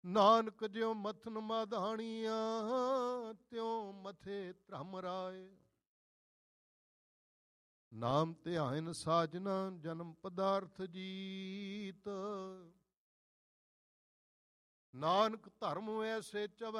ਨਾਨਕ ਜਿਉ ਮਥਨ ਮਾਧਾਣੀਆਂ ਤਿਉ ਮਥੇ ਧਰਮ ਰਾਏ। ਨਾਮ ਧਿਆਇਨ ਸਾਜਨਾ ਜਨਮ ਪਦਾਰਥ ਜੀਤ। ਨਾਨਕ ਧਰਮ ਐਸੇ ਚਵ